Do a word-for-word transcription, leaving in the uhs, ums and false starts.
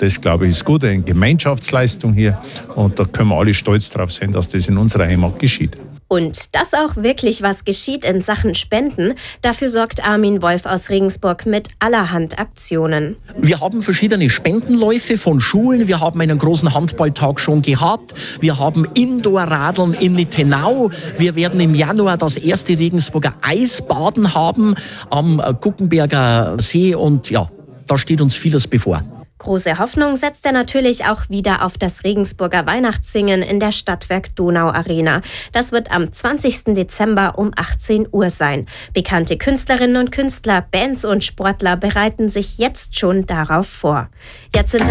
Und das, glaube ich, ist gut, eine Gemeinschaftsleistung hier. Und da können wir alle stolz drauf sein, dass das in unserer Heimat geschieht. Und dass auch wirklich was geschieht in Sachen Spenden, dafür sorgt Armin Wolf aus Regensburg mit allerhand Aktionen. Wir haben verschiedene Spendenläufe von Schulen. Wir haben einen großen Handballtag schon gehabt. Wir haben Indoor-Radeln in Littenau. Wir werden im Januar das erste Regensburger Eisbaden haben am Guckenberger See. Und ja, da steht uns vieles bevor. Große Hoffnung setzt er natürlich auch wieder auf das Regensburger Weihnachtssingen in der Stadtwerk Donau Arena. Das wird am zwanzigsten Dezember um achtzehn Uhr sein. Bekannte Künstlerinnen und Künstler, Bands und Sportler bereiten sich jetzt schon darauf vor. Jetzt sind